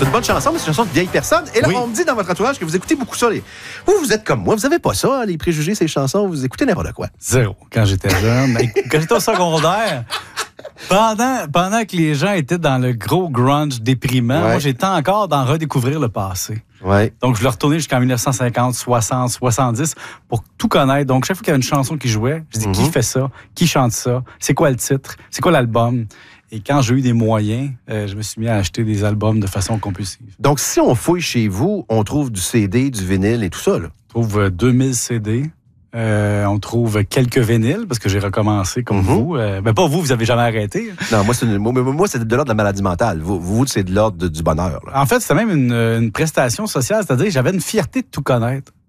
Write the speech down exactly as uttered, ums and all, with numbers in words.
C'est une bonne chanson, mais c'est une chanson de vieille personne. Et là, Oui. on me dit dans votre entourage que vous écoutez beaucoup ça. Les... Vous, vous êtes comme moi. Vous avez pas ça, les préjugés, ces chansons. Vous écoutez n'importe quoi. Zéro. Quand j'étais jeune. Ben, quand j'étais au secondaire, pendant, pendant que les gens étaient dans le gros grunge déprimant, Ouais. moi, j'étais encore dans redécouvrir le passé. Ouais. Donc, je l'ai retourné jusqu'en dix-neuf cent cinquante, soixante, soixante-dix pour tout connaître. Donc, chaque fois qu'il y avait une chanson qui jouait, je dis Mhm. qui fait ça? Qui chante ça? C'est quoi le titre? C'est quoi l'album? Et quand j'ai eu des moyens, euh, je me suis mis à acheter des albums de façon compulsive. Donc, si on fouille chez vous, on trouve du C D, du vinyle et tout ça, là. On trouve euh, deux mille C D. Euh, on trouve quelques vinyles, parce que j'ai recommencé comme Mhm. vous. Euh, ben pas vous, vous avez jamais arrêté. Non, moi, c'est, une- moi, moi, c'est de l'ordre de la maladie mentale. Vous, vous c'est de l'ordre de- du bonheur, là. En fait, c'était même une, une prestation sociale, c'est-à-dire que j'avais une fierté de tout connaître.